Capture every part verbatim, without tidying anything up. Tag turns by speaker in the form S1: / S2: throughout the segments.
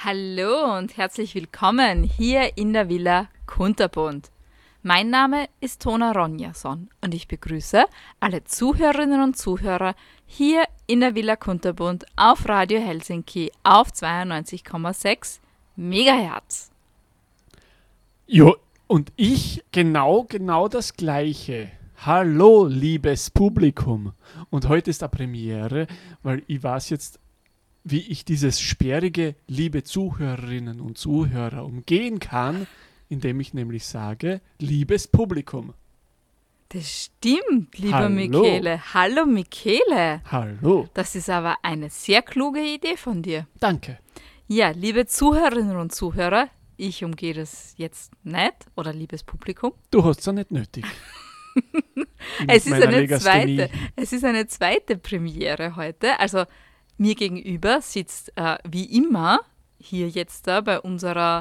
S1: Hallo und herzlich willkommen hier in der Villa Kunterbund. Mein Name ist Tona Ronjason und ich begrüße alle Zuhörerinnen und Zuhörer hier in der Villa Kunterbund auf Radio Helsinki auf zweiundneunzig Komma sechs Megahertz.
S2: Jo, und ich genau, genau das Gleiche. Hallo, liebes Publikum. Und heute ist eine Premiere, weil ich weiß jetzt, wie ich dieses sperrige, liebe Zuhörerinnen und Zuhörer umgehen kann, indem ich nämlich sage, liebes Publikum.
S1: Das stimmt, lieber
S2: Hallo.
S1: Michele. Hallo, Michele.
S2: Hallo.
S1: Das ist aber eine sehr kluge Idee von dir.
S2: Danke.
S1: Ja, liebe Zuhörerinnen und Zuhörer, ich umgehe das jetzt nicht, oder liebes Publikum.
S2: Du hast es ja nicht nötig.
S1: Es ist,
S2: meiner
S1: eine
S2: Legasthenie.
S1: zweite, es ist eine zweite Premiere heute. Also mir gegenüber sitzt äh, wie immer hier jetzt da bei unserer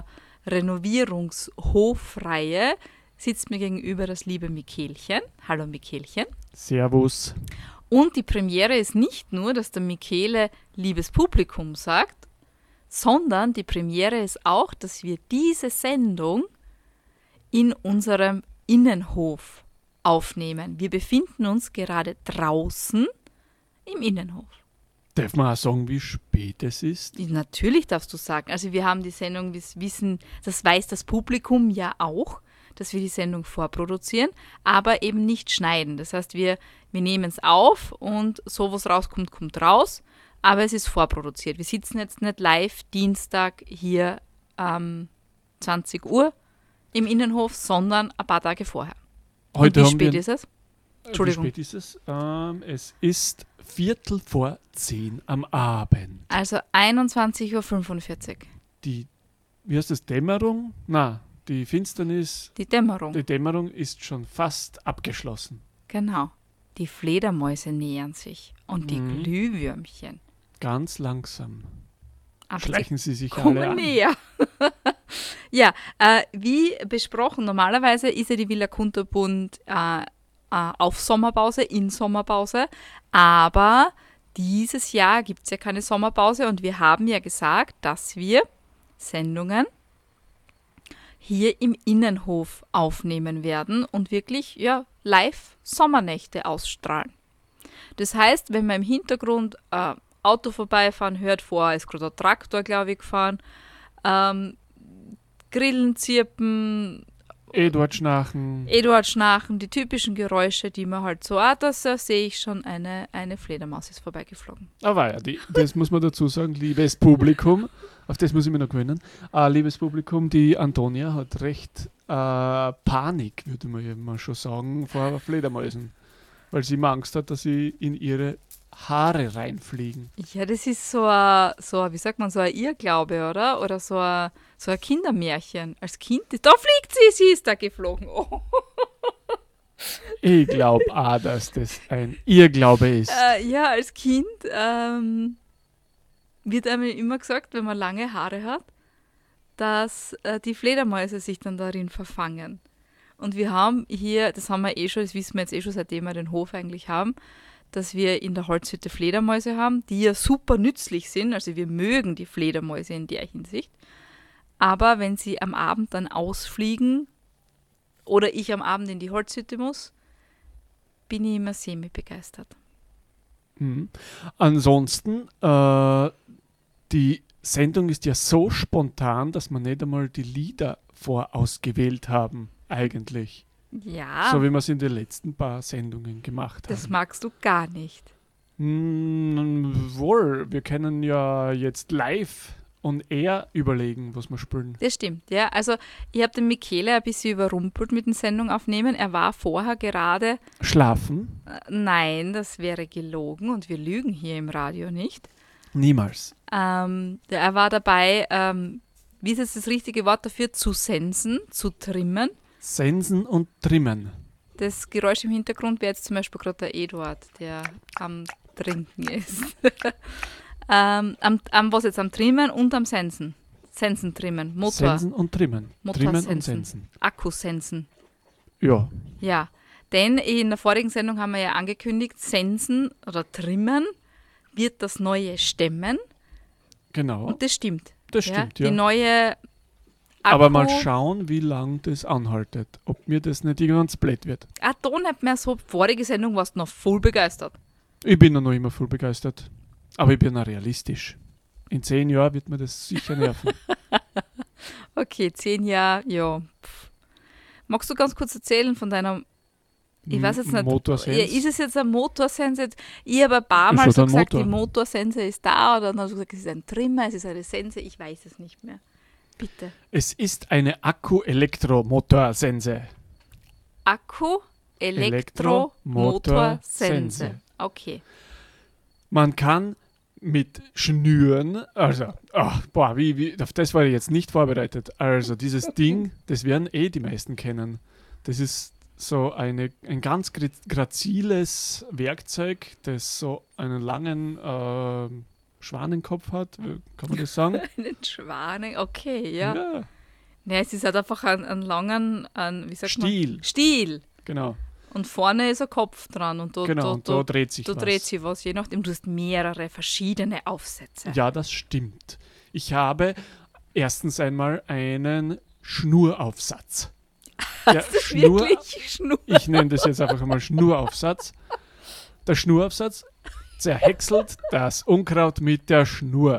S1: Renovierungshofreihe sitzt mir gegenüber das liebe Michelchen. Hallo Michelchen.
S2: Servus.
S1: Und die Premiere ist nicht nur, dass der Michele liebes Publikum sagt, sondern die Premiere ist auch, dass wir diese Sendung in unserem Innenhof aufnehmen. Wir befinden uns gerade draußen im Innenhof.
S2: Darf man auch sagen, wie spät es ist?
S1: Natürlich darfst du sagen. Also wir haben die Sendung, wir wissen, das weiß das Publikum ja auch, dass wir die Sendung vorproduzieren, aber eben nicht schneiden. Das heißt, wir, wir nehmen es auf und so, was rauskommt, kommt raus, aber es ist vorproduziert. Wir sitzen jetzt nicht live Dienstag hier ähm, zwanzig Uhr im Innenhof, sondern ein paar Tage vorher.
S2: Heute
S1: und wie
S2: haben
S1: spät
S2: wir,
S1: ist es? Entschuldigung.
S2: Wie spät ist es? Ähm, es ist Viertel vor zehn am Abend.
S1: Also einundzwanzig Uhr fünfundvierzig.
S2: Die, wie heißt das, Dämmerung? Na, die Finsternis,
S1: Die Dämmerung.
S2: die Dämmerung ist schon fast abgeschlossen.
S1: Genau. Die Fledermäuse nähern sich und die
S2: Mhm.
S1: Glühwürmchen.
S2: Ganz langsam
S1: Aber
S2: schleichen sie sich
S1: sie kommen
S2: alle an.
S1: näher. Ja, äh, wie besprochen, normalerweise ist ja die Villa Kunterbund äh, äh, auf Sommerpause, in Sommerpause, aber dieses Jahr gibt es ja keine Sommerpause und wir haben ja gesagt, dass wir Sendungen hier im Innenhof aufnehmen werden und wirklich ja, live Sommernächte ausstrahlen. Das heißt, wenn man im Hintergrund äh, Auto vorbeifahren hört, vorher ist gerade ein Traktor, glaube ich, gefahren, ähm, Grillen zirpen,
S2: Eduard Schnachen.
S1: Eduard Schnarchen, die typischen Geräusche, die man halt so, ah, das äh, sehe ich schon, eine, eine Fledermaus ist vorbeigeflogen.
S2: Aber ja, die, das muss man dazu sagen, liebes Publikum, auf das muss ich mich noch gewöhnen. Äh, liebes Publikum, die Antonia hat recht äh, Panik, würde man ja mal schon sagen, vor Fledermäusen. Weil sie immer Angst hat, dass sie in ihre Haare reinfliegen.
S1: Ja, das ist so ein, so ein, wie sagt man, so ein Irrglaube, oder? Oder so ein, so ein Kindermärchen. Als Kind, da fliegt sie, sie ist da geflogen. Oh.
S2: Ich glaube auch, dass das ein Irrglaube ist.
S1: Äh, ja, als Kind ähm, wird einem immer gesagt, wenn man lange Haare hat, dass äh, die Fledermäuse sich dann darin verfangen. Und wir haben hier, das haben wir eh schon, das wissen wir jetzt eh schon, seitdem wir den Hof eigentlich haben, dass wir in der Holzhütte Fledermäuse haben, die ja super nützlich sind. Also wir mögen die Fledermäuse in der Hinsicht. Aber wenn sie am Abend dann ausfliegen oder ich am Abend in die Holzhütte muss, bin ich immer semi-begeistert.
S2: Mhm. Ansonsten, äh, die Sendung ist ja so spontan, dass wir nicht einmal die Lieder vorausgewählt haben, eigentlich.
S1: Ja,
S2: So wie wir es in den letzten paar Sendungen gemacht
S1: das
S2: haben.
S1: magst du gar nicht.
S2: Hm, wohl, wir können ja jetzt live und eher überlegen, was wir spielen.
S1: Das stimmt, ja. Also ich habe den Michele ein bisschen überrumpelt mit den Sendung aufnehmen. Er war vorher gerade,
S2: Schlafen?
S1: äh, nein, das wäre gelogen und wir lügen hier im Radio nicht.
S2: Niemals.
S1: Ähm, der- er war dabei, ähm, wie ist jetzt das richtige Wort dafür, zu sensen, zu trimmen.
S2: Sensen und trimmen.
S1: Das Geräusch im Hintergrund wäre jetzt zum Beispiel gerade der Eduard, der am Trinken ist. ähm, am, am, was jetzt? Am Trimmen und am Sensen. Sensen trimmen, Motor,
S2: Sensen und trimmen.
S1: Motor
S2: Trimmen
S1: sensen.
S2: und sensen.
S1: Akku sensen.
S2: Ja.
S1: Ja, denn in der vorigen Sendung haben wir ja angekündigt, sensen oder trimmen wird das neue Stemmen.
S2: Genau.
S1: Und das stimmt.
S2: Das
S1: Ja,
S2: stimmt,
S1: die
S2: ja.
S1: neue Akku.
S2: Aber mal schauen, wie lang das anhaltet. Ob mir das nicht irgendwann spät wird.
S1: Ah, da nicht mehr so. Vorige Sendung warst du noch voll begeistert.
S2: Ich bin noch immer voll begeistert. Aber ich bin auch realistisch. In zehn Jahren wird mir das sicher nerven.
S1: Okay, zehn Jahre, ja. Pff. Magst du ganz kurz erzählen von deiner, ich weiß jetzt nicht,
S2: Motorsense.
S1: ja, ist es jetzt ein Motorsense? Ich habe ein paar
S2: Ist
S1: Mal
S2: halt
S1: so
S2: ein
S1: gesagt,
S2: Motor.
S1: die Motorsense ist da, oder dann hast du gesagt, es ist ein Trimmer, es ist eine Sense, ich weiß es nicht mehr. Bitte.
S2: Es ist eine Akku-Elektromotorsense.
S1: Akku, Elektro, Motor, Sense. Okay.
S2: Man kann mit Schnüren, also, ach, boah, wie, wie, auf das war ich jetzt nicht vorbereitet. Also dieses Ding, das werden eh die meisten kennen. Das ist so eine, ein ganz gra- graziles Werkzeug, das so einen langen äh, Schwanenkopf hat, äh, kann man das sagen?
S1: Einen Schwanen, okay, ja.
S2: Ja,
S1: Ne, es ist halt einfach ein, ein langen, ein, wie sagt
S2: Stiel,
S1: man? Stiel.
S2: genau.
S1: Und vorne ist ein Kopf dran und da,
S2: Genau,
S1: da,
S2: und
S1: da,
S2: da dreht sich
S1: da
S2: was.
S1: dreht sich was, je nachdem. Du hast mehrere verschiedene Aufsätze.
S2: Ja, das stimmt. Ich habe erstens einmal einen Schnuraufsatz. Der
S1: Das ist
S2: Schnur,
S1: wirklich Schnur.
S2: ich nenne das jetzt einfach einmal Schnuraufsatz. Der Schnuraufsatz zerhäckselt das Unkraut mit der Schnur.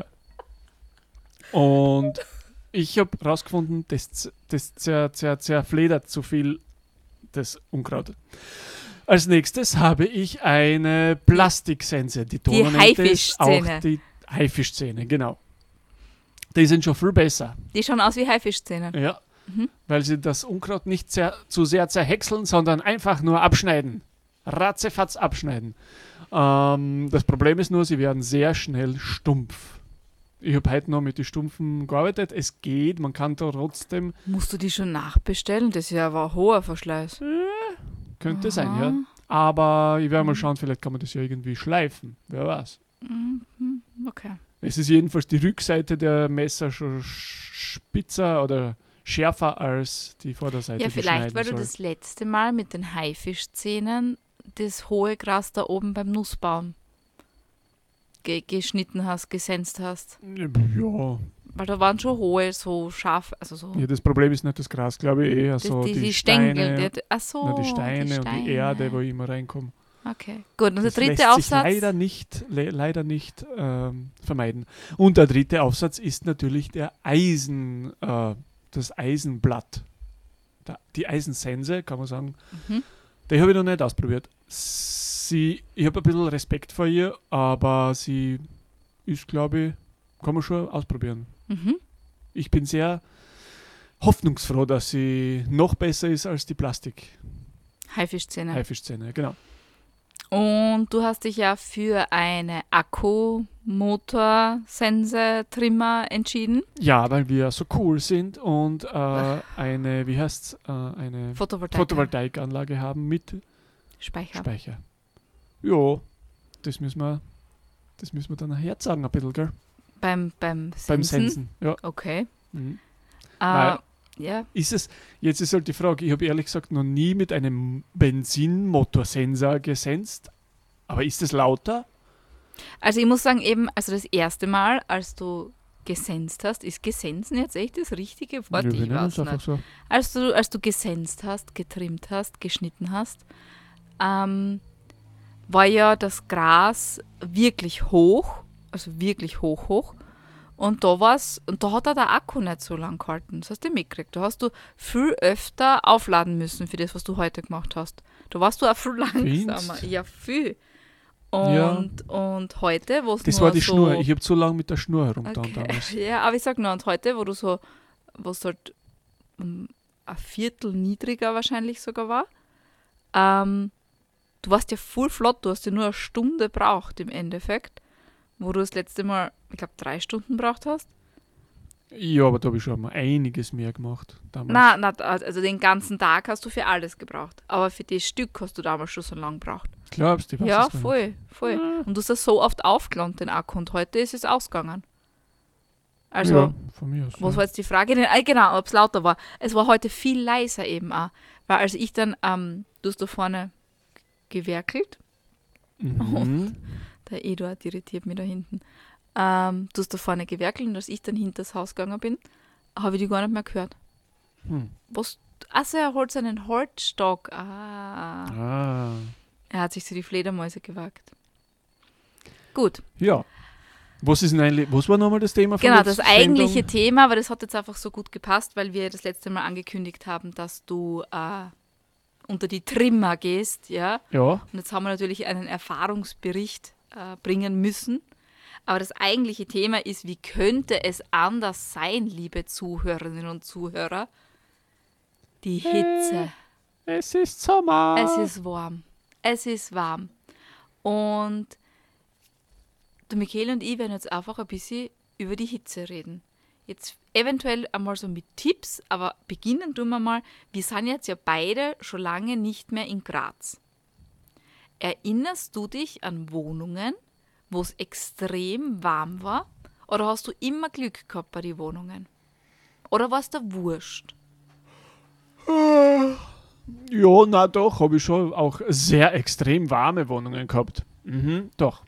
S2: Und ich habe herausgefunden, das, das zer, zer, zerfledert zu viel das Unkraut. Als nächstes habe ich eine Plastiksense. Die Tono nennt es auch
S1: Haifischzähne.
S2: die Haifischzähne, genau. Die sind schon viel besser.
S1: Die schauen aus wie Haifischzähne.
S2: Ja,
S1: Mhm.
S2: weil sie das Unkraut nicht sehr, zu sehr zerhäckseln, sondern einfach nur abschneiden. Ratzefatz abschneiden. Ähm, das Problem ist nur, sie werden sehr schnell stumpf. Ich habe heute noch mit den Stumpfen gearbeitet. Es geht, man kann da trotzdem,
S1: Musst du die schon nachbestellen? Das ist ja aber ein hoher Verschleiß.
S2: könnte
S1: Aha.
S2: sein, ja. Aber ich werde mal schauen, vielleicht kann man das ja irgendwie schleifen. Wer weiß.
S1: Mhm. Okay.
S2: Es ist jedenfalls die Rückseite der Messer schon sch- spitzer oder schärfer als die Vorderseite.
S1: Ja,
S2: die
S1: vielleicht,
S2: schneiden
S1: weil du
S2: soll.
S1: das letzte Mal mit den Haifischzähnen das hohe Gras da oben beim Nussbaum ge geschnitten hast, gesenzt hast.
S2: Ja,
S1: Weil da waren schon hohe, so scharf, also so.
S2: ja, das Problem ist nicht das Gras, glaube ich, eher
S1: das,
S2: so
S1: die,
S2: die,
S1: die
S2: Steine,
S1: Stängel. Die, ach so,
S2: na, die Steine und die
S1: Steine.
S2: Erde, wo ich immer reinkomme.
S1: Okay, gut. Und der
S2: Das
S1: dritte
S2: lässt sich
S1: Aufsatz?
S2: leider nicht, le leider nicht ähm, vermeiden. Und der dritte Aufsatz ist natürlich der Eisen, äh, das Eisenblatt. Da, die Eisensense, kann man sagen.
S1: Mhm.
S2: Die habe ich noch nicht ausprobiert. Sie, ich habe ein bisschen Respekt vor ihr, aber sie ist, glaube ich, kann man schon ausprobieren.
S1: Mhm.
S2: Ich bin sehr hoffnungsfroh, dass sie noch besser ist als die Plastik-Haifischzähne.
S1: Haifischzähne.
S2: Genau.
S1: Und du hast dich ja für eine Akku-Motor-Sense-Trimmer entschieden.
S2: Ja, weil wir so cool sind und äh, eine, wie heißt's, äh, eine
S1: Photovoltaik.
S2: Photovoltaikanlage haben mit
S1: Speicher.
S2: Speicher. Jo, das müssen wir, das müssen wir dann nachher sagen, ein bisschen, gell?
S1: Beim, beim Sensen.
S2: Beim Sensen. Ja.
S1: Okay.
S2: Mhm.
S1: Äh,
S2: Weil-
S1: ja.
S2: Ist es, jetzt ist halt die Frage, ich habe ehrlich gesagt noch nie mit einem Benzinmotorsensor gesenzt, aber ist es lauter?
S1: Also ich muss sagen, eben, also das erste Mal, als du gesenzt hast, ist gesensen jetzt echt das richtige Wort?
S2: Ja, wir
S1: Ich
S2: nennen
S1: weiß
S2: es einfach
S1: nicht.
S2: so.
S1: Als du, als du gesenzt hast, getrimmt hast, geschnitten hast, ähm, war ja das Gras wirklich hoch, also wirklich hoch, hoch. Und da war's, und da hat auch der Akku nicht so lang gehalten. Das hast du mitgekriegt. Da hast du viel öfter aufladen müssen für das, was du heute gemacht hast. Da warst du auch viel langsamer.
S2: Findest?
S1: Ja, viel.
S2: Ja.
S1: Und, und heute, wo es
S2: Das
S1: nur
S2: war die
S1: so,
S2: Schnur. Ich habe zu lange mit der Schnur herumgetan
S1: Okay.
S2: damals.
S1: Ja, aber ich sag nur, und heute, wo du so, wo es halt um ein Viertel niedriger wahrscheinlich sogar war, ähm, du warst ja full flott, du hast ja nur eine Stunde braucht im Endeffekt, wo du das letzte Mal, ich glaube, drei Stunden braucht hast.
S2: Ja, aber da habe ich schon mal einiges mehr gemacht damals.
S1: Nein, na, also den ganzen Tag hast du für alles gebraucht, aber für das Stück hast du damals schon so lange gebraucht.
S2: Glaubst du? Ich weiß
S1: Ja,
S2: es gar
S1: voll, voll.
S2: Ja.
S1: Und du hast das so oft aufgeladen, den Akku, und heute ist es ausgegangen. Also,
S2: ja, von mir aus.
S1: was
S2: ja.
S1: war jetzt die Frage? Nee, äh, genau, ob es lauter war. Es war heute viel leiser eben auch. Weil als ich dann, ähm, du hast da vorne gewerkelt,
S2: Mhm.
S1: der Eduard irritiert mich da hinten, Ähm, du hast da vorne gewerkelt und als ich dann hinter das Haus gegangen bin, habe ich die gar nicht mehr gehört.
S2: Hm.
S1: Was? Achso, er holt seinen Holzstock. Ah.
S2: Ah.
S1: Er hat sich zu die Fledermäuse gewagt. Gut.
S2: Ja. Was ist denn eigentlich, was war nochmal das Thema von
S1: Genau,
S2: der
S1: das eigentliche
S2: Sendung?
S1: Thema, aber das hat jetzt einfach so gut gepasst, weil wir das letzte Mal angekündigt haben, dass du äh, unter die Trimmer gehst, ja.
S2: Ja.
S1: Und jetzt haben wir natürlich einen Erfahrungsbericht äh, bringen müssen. Aber das eigentliche Thema ist, wie könnte es anders sein, liebe Zuhörerinnen und Zuhörer? Die Hitze.
S2: Es ist Sommer.
S1: Es ist warm. Es ist warm. Und der Michael und ich werden jetzt einfach ein bisschen über die Hitze reden. Jetzt eventuell einmal so mit Tipps, aber beginnen tun wir mal. Wir sind jetzt ja beide schon lange nicht mehr in Graz. Erinnerst du dich an Wohnungen, wo es extrem warm war? Oder hast du immer Glück gehabt bei den Wohnungen? Oder war es da wurscht?
S2: Ja, na doch, habe ich schon auch sehr extrem warme Wohnungen gehabt. Mhm, doch.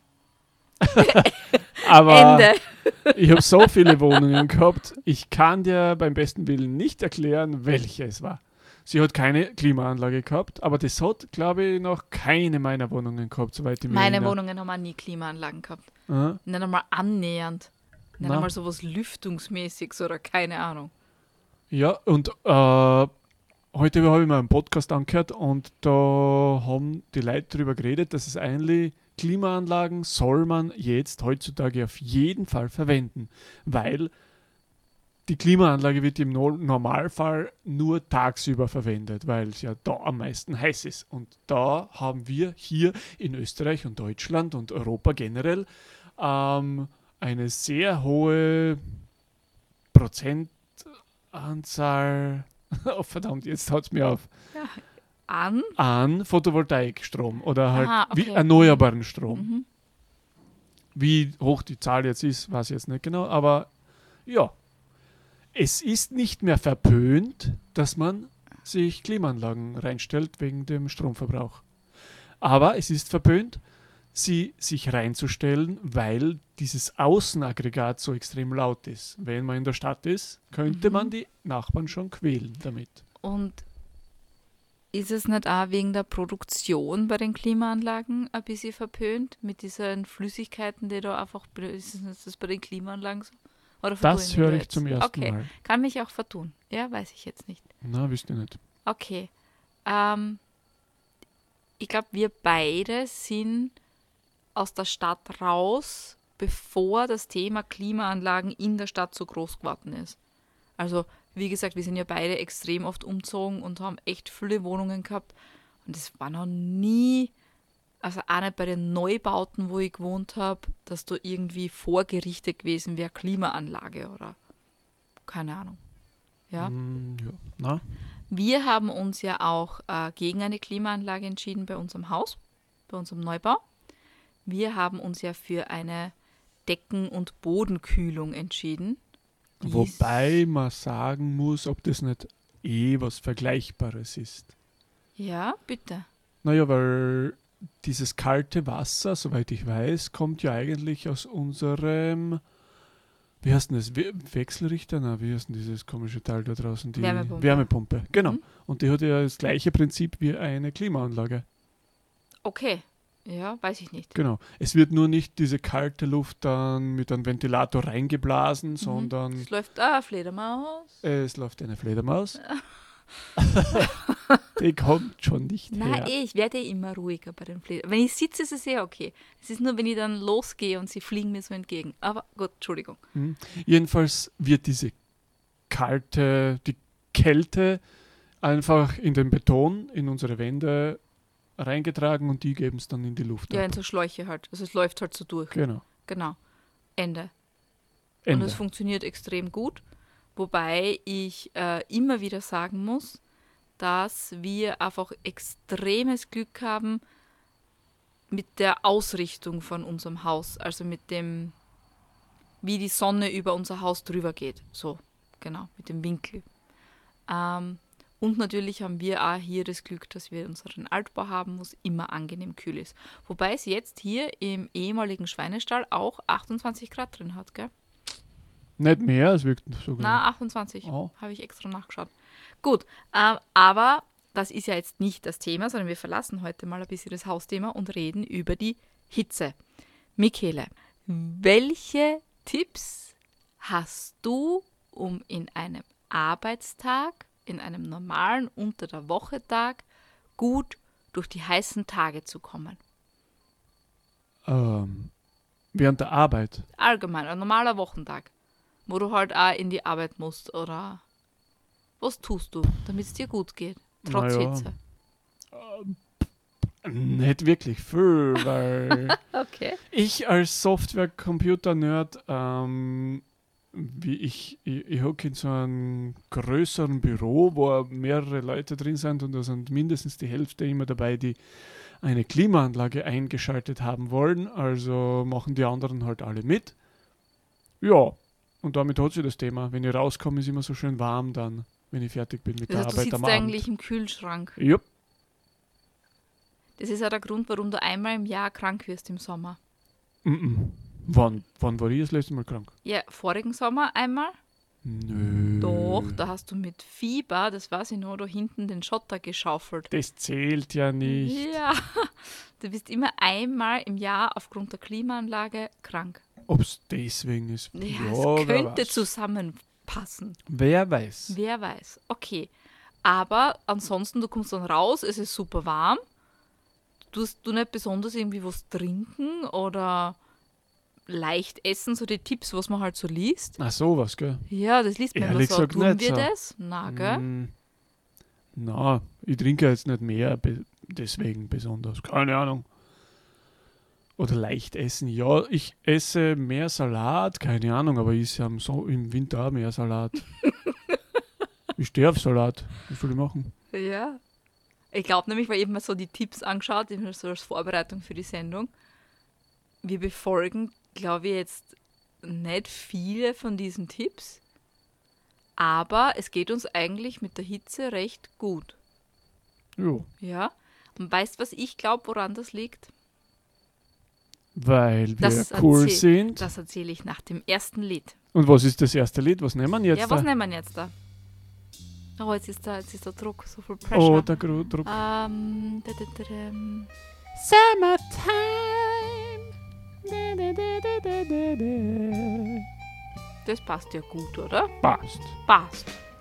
S2: Aber
S1: Ende.
S2: ich habe so viele Wohnungen gehabt, ich kann dir beim besten Willen nicht erklären, welche es war. Sie hat keine Klimaanlage gehabt, aber das hat, glaube ich, noch keine meiner Wohnungen gehabt, soweit ich mich
S1: Meine
S2: erinnere.
S1: Wohnungen haben auch nie Klimaanlagen gehabt.
S2: Aha.
S1: Nicht einmal annähernd. Nicht
S2: Na.
S1: einmal so was Lüftungsmäßiges oder keine Ahnung.
S2: Ja, und äh, heute habe ich mal einen Podcast angehört und da haben die Leute darüber geredet, dass es eigentlich Klimaanlagen soll man jetzt heutzutage auf jeden Fall verwenden, weil die Klimaanlage wird im No- Normalfall nur tagsüber verwendet, weil es ja da am meisten heiß ist. Und da haben wir hier in Österreich und Deutschland und Europa generell ähm, eine sehr hohe Prozentanzahl, oh verdammt, jetzt haut es mir auf,
S1: An?
S2: an Photovoltaikstrom oder halt
S1: Aha, okay.
S2: wie erneuerbaren Strom.
S1: Mhm.
S2: Wie hoch die Zahl jetzt ist, weiß ich jetzt nicht genau, aber ja, es ist nicht mehr verpönt, dass man sich Klimaanlagen reinstellt wegen dem Stromverbrauch. Aber es ist verpönt, sie sich reinzustellen, weil dieses Außenaggregat so extrem laut ist. Wenn man in der Stadt ist, könnte
S1: Mhm.
S2: man die Nachbarn schon quälen damit.
S1: Und ist es nicht auch wegen der Produktion bei den Klimaanlagen ein bisschen verpönt mit diesen Flüssigkeiten, die da einfach, ist das- ist das bei den Klimaanlagen so? Oder vertue
S2: Das
S1: mich
S2: höre
S1: da
S2: ich
S1: jetzt?
S2: zum ersten
S1: Okay,
S2: Mal.
S1: kann mich auch vertun. Ja, weiß ich jetzt nicht.
S2: Na, wüsste ich nicht.
S1: Okay. Ähm, ich glaube, wir beide sind aus der Stadt raus, bevor das Thema Klimaanlagen in der Stadt so groß geworden ist. Also, wie gesagt, wir sind ja beide extrem oft umgezogen und haben echt viele Wohnungen gehabt. Und es war noch nie, also auch nicht bei den Neubauten, wo ich gewohnt habe, dass da irgendwie vorgerichtet gewesen wäre, Klimaanlage oder keine Ahnung. Ja.
S2: Mm, ja. Na?
S1: Wir haben uns ja auch äh, gegen eine Klimaanlage entschieden bei unserem Haus, bei unserem Neubau. Wir haben uns ja für eine Decken- und Bodenkühlung entschieden. Die
S2: Wobei man sagen muss, ob das nicht eh was Vergleichbares ist.
S1: Ja, bitte.
S2: Naja, weil dieses kalte Wasser, soweit ich weiß, kommt ja eigentlich aus unserem, wie heißt denn das, We Wechselrichter? Na, wie heißt denn dieses komische Teil da draußen? Die
S1: Wärmepumpe.
S2: Wärmepumpe, genau.
S1: Mhm.
S2: Und die hat ja das gleiche Prinzip wie eine Klimaanlage.
S1: Okay. Ja, weiß ich nicht.
S2: Genau. Es wird nur nicht diese kalte Luft dann mit einem Ventilator reingeblasen,
S1: Mhm.
S2: sondern
S1: Es läuft ah, Fledermaus.
S2: es läuft eine Fledermaus. Die kommt schon nicht
S1: Nein,
S2: her.
S1: eh, ich werde eh immer ruhiger bei den Fledermäusen. Wenn ich sitze, ist es eh okay. Es ist nur, wenn ich dann losgehe und sie fliegen mir so entgegen. Aber gut, Entschuldigung.
S2: Hm. Jedenfalls wird diese kalte, die Kälte einfach in den Beton, in unsere Wände reingetragen und die geben es dann in die Luft
S1: Ja,
S2: ab.
S1: in so Schläuche halt. Also es läuft halt so durch.
S2: Genau.
S1: Genau. Ende. Und
S2: Ende.
S1: es funktioniert extrem gut. Wobei ich äh, immer wieder sagen muss, dass wir einfach extremes Glück haben mit der Ausrichtung von unserem Haus. Also mit dem, wie die Sonne über unser Haus drüber geht. So, genau, mit dem Winkel. Ähm, Und natürlich haben wir auch hier das Glück, dass wir unseren Altbau haben, wo es immer angenehm kühl ist. Wobei es jetzt hier im ehemaligen Schweinestall auch achtundzwanzig Grad drin hat, gell?
S2: Nicht mehr, es wirkt sogar.
S1: Na, achtundzwanzig.
S2: Oh.
S1: Habe ich extra nachgeschaut. Gut, ähm, aber das ist ja jetzt nicht das Thema, sondern wir verlassen heute mal ein bisschen das Hausthema und reden über die Hitze. Michele, welche Tipps hast du, um in einem Arbeitstag, in einem normalen Unter-der-Woche-Tag gut durch die heißen Tage zu kommen?
S2: Ähm, während der Arbeit.
S1: Allgemein, ein normaler Wochentag, wo du halt auch in die Arbeit musst oder was tust du, damit es dir gut geht, trotz
S2: Naja.
S1: Hitze?
S2: Nicht wirklich viel, weil
S1: Okay.
S2: ich als Software-Computer-Nerd, ähm, wie ich, ich, ich hocke in so einem größeren Büro, wo mehrere Leute drin sind und da sind mindestens die Hälfte immer dabei, die eine Klimaanlage eingeschaltet haben wollen, also machen die anderen halt alle mit. Ja, und damit hat sich das Thema. Wenn ich rauskomme, ist immer so schön warm dann, wenn ich fertig bin mit
S1: Das
S2: der
S1: heißt, du
S2: Arbeit
S1: sitzt
S2: am Abend.
S1: eigentlich im Kühlschrank.
S2: Jupp.
S1: Das ist ja der Grund, warum du einmal im Jahr krank wirst im Sommer.
S2: Mm-mm. Wann, wann war ich das letzte Mal krank?
S1: Ja, vorigen Sommer einmal.
S2: Nö.
S1: Doch, da hast du mit Fieber, das weiß ich noch, da hinten den Schotter geschaufelt.
S2: Das zählt ja nicht.
S1: Ja, du bist immer einmal im Jahr aufgrund der Klimaanlage krank.
S2: Ob es deswegen ist.
S1: Ja,
S2: Ja,
S1: es
S2: wer
S1: könnte
S2: weiß.
S1: zusammenpassen.
S2: Wer weiß.
S1: Wer weiß. Okay. Aber ansonsten, du kommst dann raus, es ist super warm. Du tust du nicht besonders irgendwie was trinken oder leicht essen, so die Tipps, was man halt so liest.
S2: Ach, sowas, gell?
S1: Ja, das liest man immer
S2: Ehrlich
S1: so.
S2: gesagt
S1: Tun
S2: nicht
S1: wir
S2: so.
S1: das? Na, gell?
S2: Mm, na, ich trinke jetzt nicht mehr, be deswegen besonders. Keine Ahnung. Oder leicht essen. Ja, ich esse mehr Salat, keine Ahnung, aber ich esse am so im Winter auch mehr Salat. Ich stehe auf Salat. Was soll ich machen?
S1: Ja. Ich glaube nämlich, weil ich mir so die Tipps angeschaut, eben so als Vorbereitung für die Sendung. Wir befolgen, glaube ich, jetzt nicht viele von diesen Tipps, aber es geht uns eigentlich mit der Hitze recht gut.
S2: Jo,
S1: Ja. Und weißt du, was ich glaube, woran das liegt?
S2: weil wir
S1: Das
S2: cool
S1: erzähl-
S2: sind.
S1: Das erzähle ich nach dem ersten Lied.
S2: Und was ist das erste Lied? Was nehmen wir jetzt?
S1: Ja, was
S2: da?
S1: nehmen wir jetzt da? Oh, jetzt ist da, jetzt ist der Druck, so viel
S2: Oh,
S1: Pressure.
S2: der Gru- Druck.
S1: Ähm, da, da, da, da,
S2: Summertime.
S1: das passt ja gut, oder?
S2: Passt.
S1: Passt.